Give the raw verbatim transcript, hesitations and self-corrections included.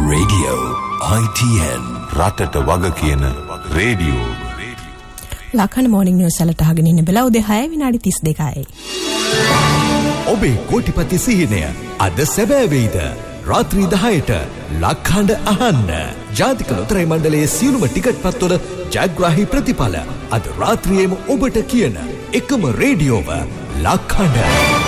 Radio I T N රටට වග කියන රේඩියෝ. ලක්හඬ මෝර්නිං නිවුස් වලට අහගෙන ඉන්න බලා උදේ හය විනාඩි තිස් දෙකයි. ඔබේ කෝටිපති සිහිනය අද සැබෑ වෙයිද? රාත්‍රී දහයට ලක්හඬ අහන්න. ජාතික ලොතරැයි මණ්ඩලයේ සියලුම ටිකට් පත්වල ජයග්‍රාහී ප්‍රතිඵල අද රාත්‍රියේම ඔබට කියන එකම රේඩියෝව ලක්හඬ.